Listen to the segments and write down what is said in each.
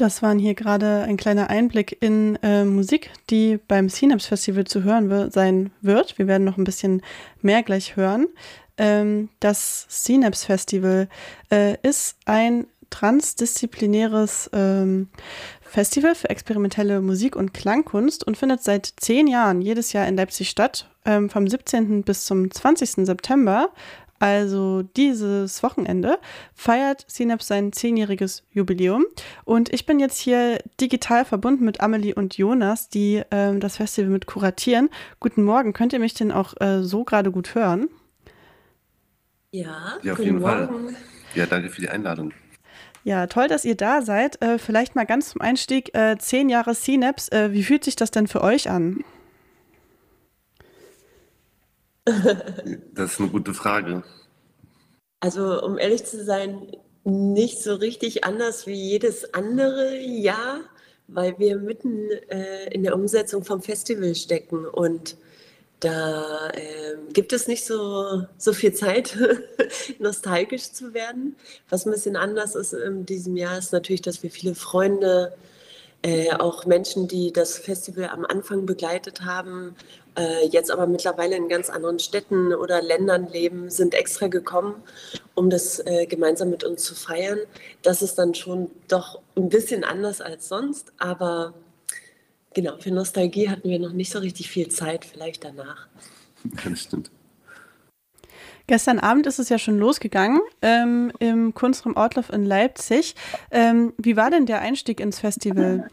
das waren hier gerade ein kleiner Einblick in Musik, die beim Synapse Festival zu hören sein wird. Wir werden noch ein bisschen mehr gleich hören. Das Synapse Festival ist ein transdisziplinäres Festival für experimentelle Musik und Klangkunst und findet seit 10 Jahren jedes Jahr in Leipzig statt, vom 17. bis zum 20. September. Also dieses Wochenende feiert Synapse sein 10-jähriges Jubiläum. Und ich bin jetzt hier digital verbunden mit Amelie und Jonas, die das Festival mit kuratieren. Guten Morgen, könnt ihr mich denn auch so gerade gut hören? Ja, Ja, auf guten jeden Fall. Morgen. Ja, danke für die Einladung. Ja, toll, dass ihr da seid. Vielleicht mal ganz zum Einstieg, 10 Jahre Synapse. Wie fühlt sich das denn für euch an? Das ist eine gute Frage. Also, um ehrlich zu sein, nicht so richtig anders wie jedes andere Jahr, weil wir mitten in der Umsetzung vom Festival stecken und da gibt es nicht so viel Zeit, nostalgisch zu werden. Was ein bisschen anders ist in diesem Jahr, ist natürlich, dass wir viele Freunde, auch Menschen, die das Festival am Anfang begleitet haben, jetzt aber mittlerweile in ganz anderen Städten oder Ländern leben, sind extra gekommen, um das gemeinsam mit uns zu feiern. Das ist dann schon doch ein bisschen anders als sonst, aber genau, für Nostalgie hatten wir noch nicht so richtig viel Zeit, vielleicht danach. Ja, das stimmt. Gestern Abend ist es ja schon losgegangen im Kunstraum Ortloff in Leipzig. Wie war denn der Einstieg ins Festival?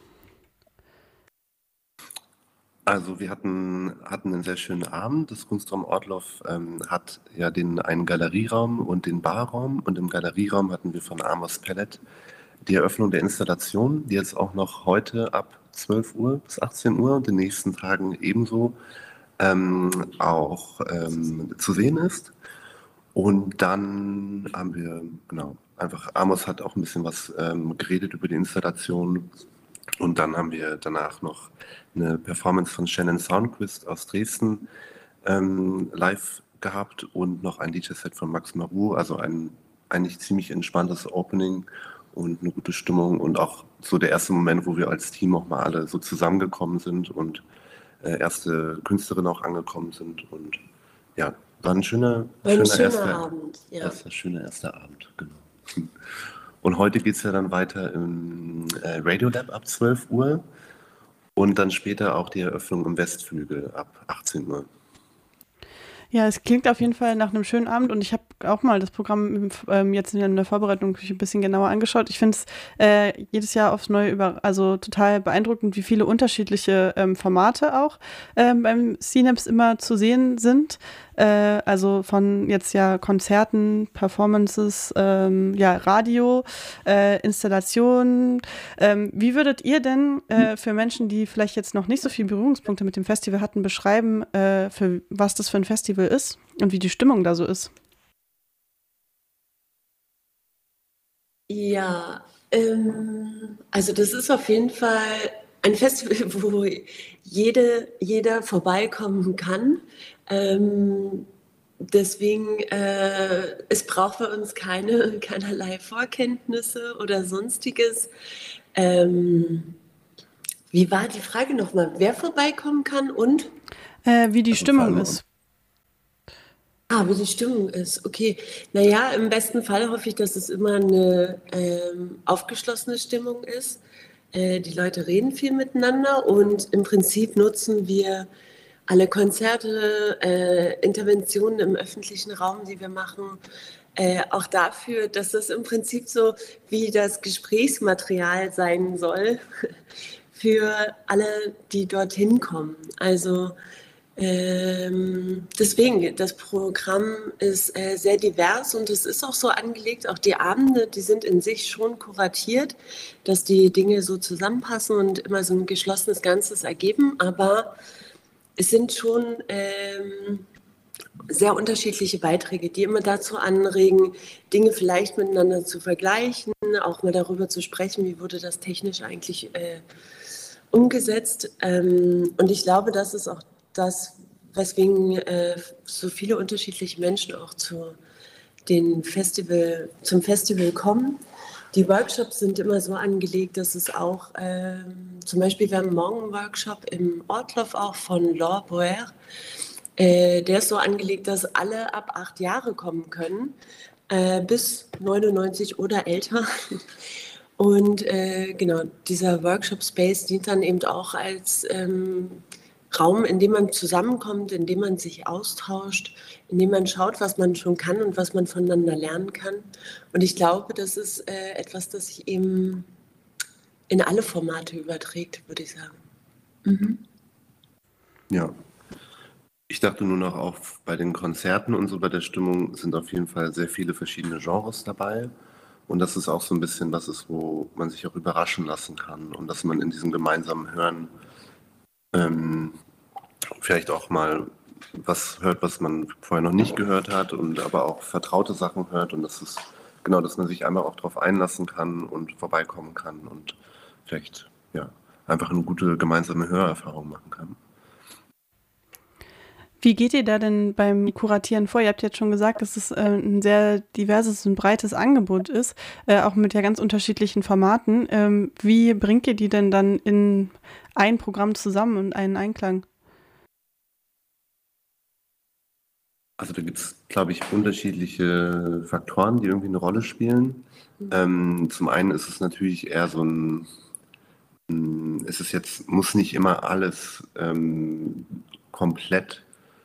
Also wir hatten einen sehr schönen Abend. Das Kunstraum Ortloff hat ja den einen Galerieraum und den Barraum. Und im Galerieraum hatten wir von Amos Pellet die Eröffnung der Installation, die jetzt auch noch heute ab 12 Uhr bis 18 Uhr und in den nächsten Tagen ebenso auch zu sehen ist. Und dann haben wir, genau, einfach, Amos hat auch ein bisschen was geredet über die Installation. Und dann haben wir danach noch eine Performance von Shannon Soundquist aus Dresden live gehabt und noch ein DJ-Set von Max Marou. Also ein eigentlich ziemlich entspanntes Opening und eine gute Stimmung und auch so der erste Moment, wo wir als Team auch mal alle so zusammengekommen sind und erste Künstlerinnen auch angekommen sind. Und ja, war ein War ein schöner Abend, ja. schöner erster Abend, genau. Und heute geht es ja dann weiter im Radiolab ab 12 Uhr und dann später auch die Eröffnung im Westflügel ab 18 Uhr. Ja, es klingt auf jeden Fall nach einem schönen Abend und ich habe auch mal das Programm jetzt in der Vorbereitung ein bisschen genauer angeschaut. Ich finde es jedes Jahr aufs Neue also total beeindruckend, wie viele unterschiedliche Formate auch beim Synapse immer zu sehen sind. Also von jetzt ja Konzerten, Performances, ja Radio, Installationen. Wie würdet ihr denn für Menschen, die vielleicht jetzt noch nicht so viele Berührungspunkte mit dem Festival hatten, beschreiben, für was das für ein Festival ist und wie die Stimmung da so ist? Ja, also das ist auf jeden Fall ein Festival, wo jeder vorbeikommen kann. Deswegen, es braucht bei uns keinerlei Vorkenntnisse oder sonstiges. Ähm, Wie war die Frage nochmal? Wer vorbeikommen kann und? Wie die Also vor Stimmung allem, ist. Ah, wie die Stimmung ist. Okay. Naja, im besten Fall hoffe ich, dass es immer eine aufgeschlossene Stimmung ist. Die Leute reden viel miteinander und im Prinzip nutzen wir alle Konzerte, Interventionen im öffentlichen Raum, die wir machen, auch dafür, dass das im Prinzip so wie das Gesprächsmaterial sein soll für alle, die dorthin kommen. Also deswegen, das Programm ist sehr divers und es ist auch so angelegt, auch die Abende, die sind in sich schon kuratiert, dass die Dinge so zusammenpassen und immer so ein geschlossenes Ganzes ergeben, aber es sind schon sehr unterschiedliche Beiträge, die immer dazu anregen, Dinge vielleicht miteinander zu vergleichen, auch mal darüber zu sprechen, wie wurde das technisch eigentlich umgesetzt. Und ich glaube, das ist auch das, weswegen so viele unterschiedliche Menschen auch zum Festival kommen. Die Workshops sind immer so angelegt, dass es auch, zum Beispiel, wir haben morgen einen Workshop im Ortloff auch von Laure Boer. Der ist so angelegt, dass alle ab 8 Jahre kommen können, bis 99 oder älter. Und genau, dieser Workshop Space dient dann eben auch als Raum, in dem man zusammenkommt, in dem man sich austauscht, in dem man schaut, was man schon kann und was man voneinander lernen kann. Und ich glaube, das ist etwas, das sich eben in alle Formate überträgt, würde ich sagen. Mhm. Ja. Ich dachte nur noch, auch bei den Konzerten und so bei der Stimmung sind auf jeden Fall sehr viele verschiedene Genres dabei. Und das ist auch so ein bisschen was ist, wo man sich auch überraschen lassen kann und dass man in diesem gemeinsamen Hören ähm, vielleicht auch mal was hört, was man vorher noch nicht gehört hat und aber auch vertraute Sachen hört und das ist genau, dass man sich einfach auch darauf einlassen kann und vorbeikommen kann und vielleicht ja einfach eine gute gemeinsame Hörerfahrung machen kann. Wie geht ihr da denn beim Kuratieren vor? Ihr habt jetzt schon gesagt, dass es ein sehr diverses und breites Angebot ist, auch mit ja ganz unterschiedlichen Formaten. Wie bringt ihr die denn dann in ein Programm zusammen und einen Einklang? Also da gibt es, glaube ich, unterschiedliche Faktoren, die irgendwie eine Rolle spielen. Zum einen ist es natürlich eher so es ist jetzt, muss nicht immer alles komplett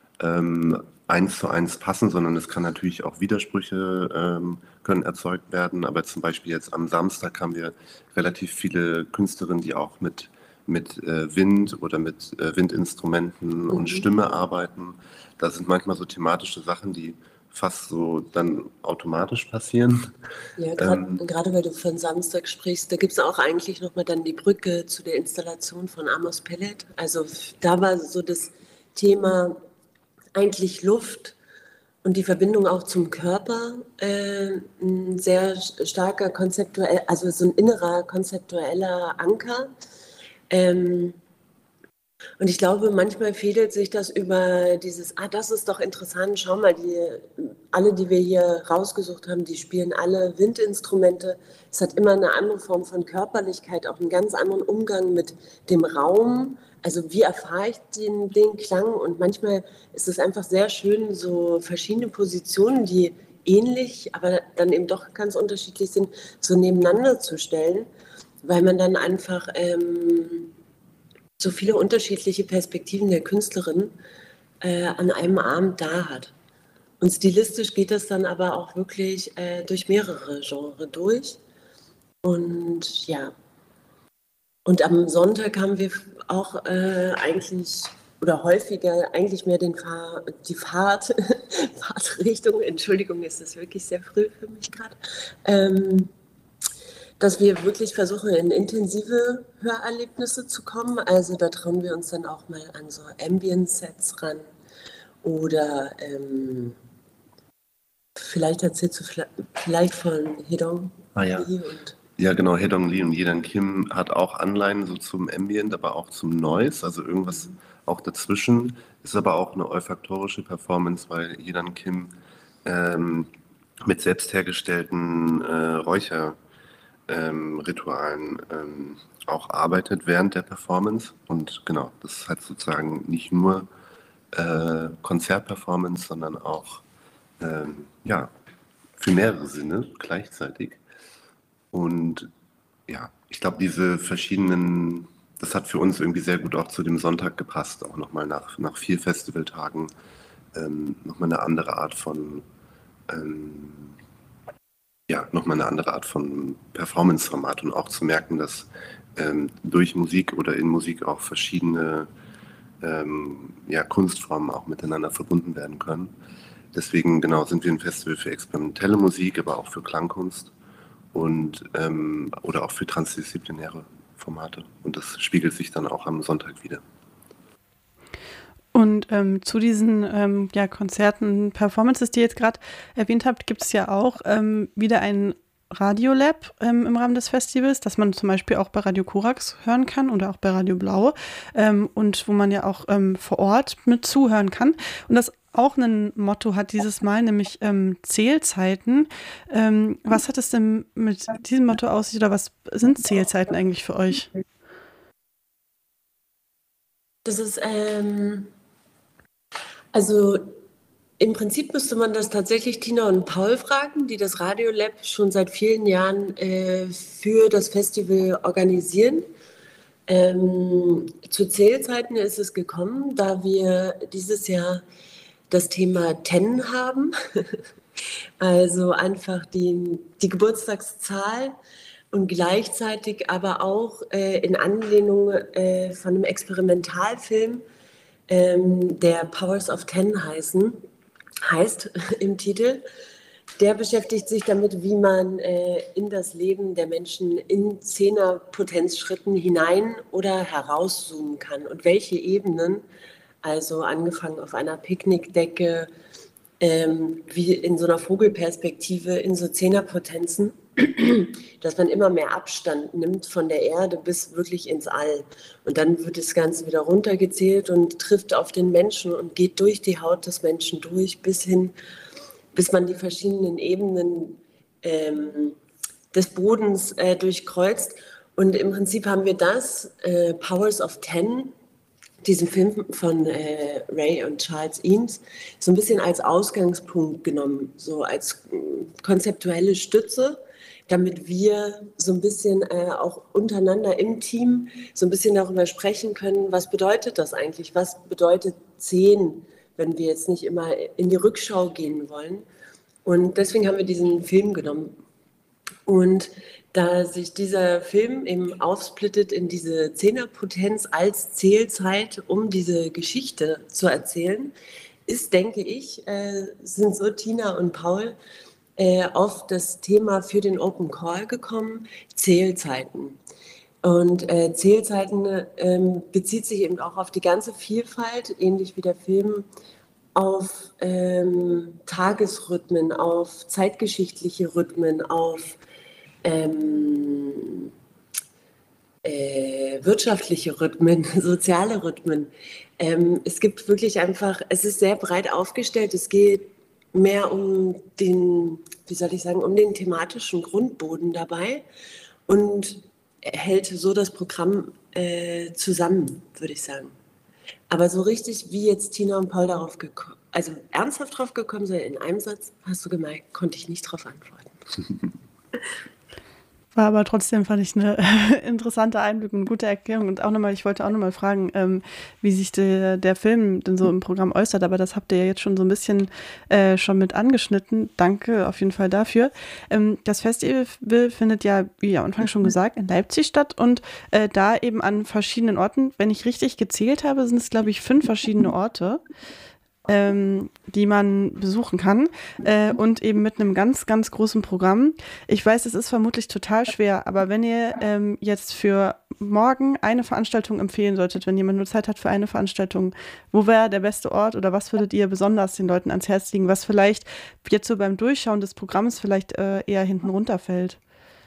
1:1 passen, sondern es kann natürlich auch Widersprüche können erzeugt werden. Aber zum Beispiel jetzt am Samstag haben wir relativ viele Künstlerinnen, die auch mit Wind oder mit Windinstrumenten und Stimme arbeiten. Da sind manchmal so thematische Sachen, die fast so dann automatisch passieren. Ja, gerade weil du von Samstag sprichst, da gibt es auch eigentlich nochmal dann die Brücke zu der Installation von Amos Pellet. Also da war so das Thema eigentlich Luft und die Verbindung auch zum Körper ein sehr starker konzeptuell, also so ein innerer konzeptueller Anker. Und ich glaube, manchmal fädelt sich das über dieses, das ist doch interessant, schau mal, alle, die wir hier rausgesucht haben, die spielen alle Windinstrumente. Es hat immer eine andere Form von Körperlichkeit, auch einen ganz anderen Umgang mit dem Raum. Also wie erfahre ich den Klang? Und manchmal ist es einfach sehr schön, so verschiedene Positionen, die ähnlich, aber dann eben doch ganz unterschiedlich sind, so nebeneinander zu stellen, weil man dann einfach so viele unterschiedliche Perspektiven der Künstlerin an einem Abend da hat. Und stilistisch geht das dann aber auch wirklich durch mehrere Genres durch. Und ja, und am Sonntag haben wir auch eigentlich oder häufiger eigentlich mehr die Fahrtrichtung, Entschuldigung, ist das wirklich sehr früh für mich gerade, dass wir wirklich versuchen, in intensive Hörerlebnisse zu kommen. Also da trauen wir uns dann auch mal an so Ambient-Sets ran. Oder vielleicht erzählst du vielleicht von Hedong Ja. Lee und Ja, genau, Hedong Lee und Yedan Kim hat auch Anleihen so zum Ambient, aber auch zum Noise, also irgendwas auch dazwischen. Ist aber auch eine olfaktorische Performance, weil Yedan Kim mit selbst hergestellten Räucherritualen auch arbeitet während der Performance. Und genau, das ist halt sozusagen nicht nur Konzertperformance, sondern auch ja, für mehrere Sinne gleichzeitig. Und ja, ich glaube, diese verschiedenen, das hat für uns irgendwie sehr gut auch zu dem Sonntag gepasst, auch nochmal nach 4 Festivaltagen nochmal eine andere Art von nochmal eine andere Art von Performance-Format und auch zu merken, dass durch Musik oder in Musik auch verschiedene Kunstformen auch miteinander verbunden werden können. Deswegen genau sind wir ein Festival für experimentelle Musik, aber auch für Klangkunst und oder auch für transdisziplinäre Formate. Und das spiegelt sich dann auch am Sonntag wieder. Und zu diesen Konzerten, Performances, die ihr jetzt gerade erwähnt habt, gibt es ja auch wieder ein Radiolab im Rahmen des Festivals, das man zum Beispiel auch bei Radio Korax hören kann oder auch bei Radio Blau und wo man ja auch vor Ort mit zuhören kann. Und das auch ein Motto hat dieses Mal, nämlich Zählzeiten. Was hat es denn mit diesem Motto aus sich oder was sind Zählzeiten eigentlich für euch? Das ist, also im Prinzip müsste man das tatsächlich Tina und Paul fragen, die das Radiolab schon seit vielen Jahren für das Festival organisieren. Zu Zählzeiten ist es gekommen, da wir dieses Jahr das Thema 10 haben, also einfach die Geburtstagszahl und gleichzeitig aber auch in Anlehnung von einem Experimentalfilm, der Powers of 10 heißt im Titel. Der beschäftigt sich damit, wie man in das Leben der Menschen in 10er-Potenzschritten hinein oder herauszoomen kann und welche Ebenen, also angefangen auf einer Picknickdecke, wie in so einer Vogelperspektive in so 10er-Potenzen, dass man immer mehr Abstand nimmt von der Erde bis wirklich ins All. Und dann wird das Ganze wieder runtergezählt und trifft auf den Menschen und geht durch die Haut des Menschen durch bis man die verschiedenen Ebenen des Bodens durchkreuzt. Und im Prinzip haben wir das, Powers of 10, diesen Film von Ray und Charles Eames, so ein bisschen als Ausgangspunkt genommen, so als konzeptuelle Stütze, damit wir so ein bisschen auch untereinander im Team so ein bisschen darüber sprechen können, was bedeutet das eigentlich, was bedeutet 10, wenn wir jetzt nicht immer in die Rückschau gehen wollen. Und deswegen haben wir diesen Film genommen. Und da sich dieser Film eben aufsplittet in diese Zehnerpotenz als Zählzeit, um diese Geschichte zu erzählen, ist, denke ich, sind so Tina und Paul auf das Thema für den Open Call gekommen, Zählzeiten. Und Zählzeiten bezieht sich eben auch auf die ganze Vielfalt, ähnlich wie der Film, auf Tagesrhythmen, auf zeitgeschichtliche Rhythmen, auf wirtschaftliche Rhythmen, soziale Rhythmen. Es gibt wirklich einfach, es ist sehr breit aufgestellt. Es geht mehr um den, wie soll ich sagen, um den thematischen Grundboden dabei und hält so das Programm zusammen, würde ich sagen. Aber so richtig, wie jetzt Tina und Paul darauf gekommen, also ernsthaft drauf gekommen sind, in einem Satz, hast du gemerkt, konnte ich nicht drauf antworten. War aber trotzdem, fand ich, eine interessante Einblick und gute Erklärung. Und auch nochmal, ich wollte auch nochmal fragen, wie sich der Film denn so im Programm äußert. Aber das habt ihr ja jetzt schon so ein bisschen schon mit angeschnitten. Danke auf jeden Fall dafür. Das Festival findet ja, wie am Anfang schon gesagt, in Leipzig statt und da eben an verschiedenen Orten. Wenn ich richtig gezählt habe, sind es, glaube ich, 5 verschiedene Orte, die man besuchen kann und eben mit einem ganz, ganz großen Programm. Ich weiß, es ist vermutlich total schwer, aber wenn ihr jetzt für morgen eine Veranstaltung empfehlen solltet, wenn jemand nur Zeit hat für eine Veranstaltung, wo wäre der beste Ort oder was würdet ihr besonders den Leuten ans Herz legen, was vielleicht jetzt so beim Durchschauen des Programms vielleicht eher hinten runterfällt?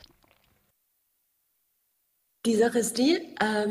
Die Sache ist die,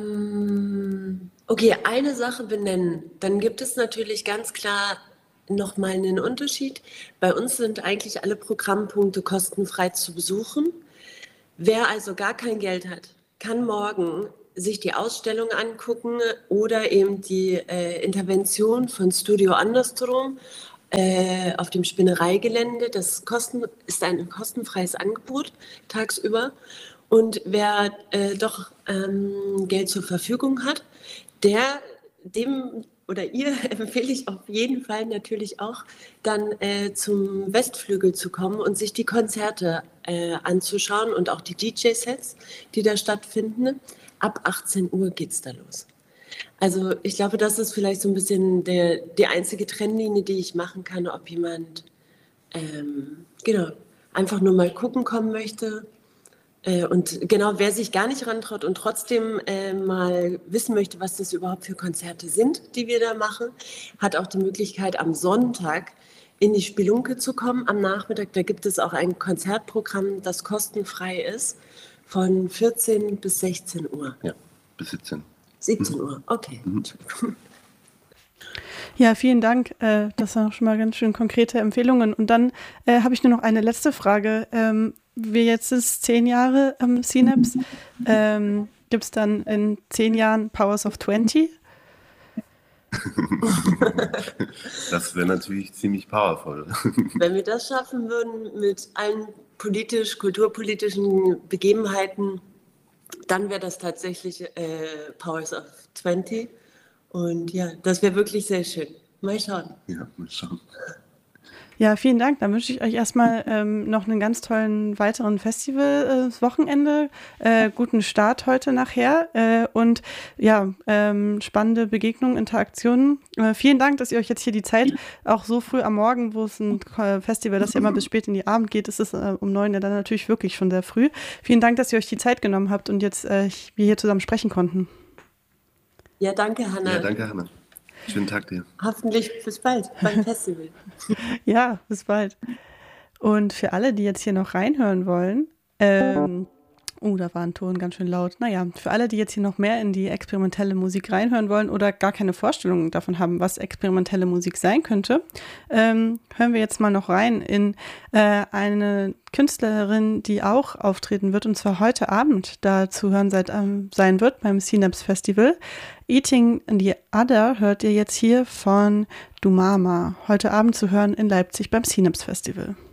okay, eine Sache benennen. Dann gibt es natürlich ganz klar nochmal einen Unterschied. Bei uns sind eigentlich alle Programmpunkte kostenfrei zu besuchen. Wer also gar kein Geld hat, kann morgen sich die Ausstellung angucken oder eben die Intervention von Studio Andersrum auf dem Spinnereigelände. Das ist ein kostenfreies Angebot tagsüber. Und wer doch Geld zur Verfügung hat, dem oder ihr empfehle ich auf jeden Fall natürlich auch, dann zum Westflügel zu kommen und sich die Konzerte anzuschauen und auch die DJ-Sets, die da stattfinden. Ab 18 Uhr geht's da los. Also ich glaube, das ist vielleicht so ein bisschen die einzige Trennlinie, die ich machen kann, ob jemand genau einfach nur mal gucken kommen möchte. Und genau, wer sich gar nicht rantraut und trotzdem mal wissen möchte, was das überhaupt für Konzerte sind, die wir da machen, hat auch die Möglichkeit, am Sonntag in die Spelunke zu kommen am Nachmittag. Da gibt es auch ein Konzertprogramm, das kostenfrei ist, von 14 bis 16 Uhr. Ja, bis 17. 17 Uhr, okay. Ja, vielen Dank. Das waren auch schon mal ganz schön konkrete Empfehlungen. Und dann habe ich nur noch eine letzte Frage. Wir jetzt ist 10 Jahre Synapse. Gibt es dann in 10 Jahren Powers of 20? Das wäre natürlich ziemlich powerful. Wenn wir das schaffen würden mit allen kulturpolitischen Begebenheiten, dann wäre das tatsächlich Powers of 20. Und ja, das wäre wirklich sehr schön. Mal schauen. Ja, mal schauen. Ja, vielen Dank. Dann wünsche ich euch erstmal noch einen ganz tollen weiteren Festival-Wochenende, guten Start heute nachher und ja, spannende Begegnungen, Interaktionen. Vielen Dank, dass ihr euch jetzt hier die Zeit, auch so früh am Morgen, wo es ein Festival, das ja immer bis spät in die Abend geht, ist es um 9 ja dann natürlich wirklich schon sehr früh. Vielen Dank, dass ihr euch die Zeit genommen habt und jetzt wir hier zusammen sprechen konnten. Ja, danke, Hanna. Ja, danke, Hanna. Schönen Tag dir. Hoffentlich bis bald beim Festival. Ja, bis bald. Und für alle, die jetzt hier noch reinhören wollen, da war ein Ton ganz schön laut. Naja, für alle, die jetzt hier noch mehr in die experimentelle Musik reinhören wollen oder gar keine Vorstellung davon haben, was experimentelle Musik sein könnte, hören wir jetzt mal noch rein in eine Künstlerin, die auch auftreten wird, und zwar heute Abend da zu hören sein wird beim Synapse Festival. Eating the Other hört ihr jetzt hier von Dumama, heute Abend zu hören in Leipzig beim Synapse Festival.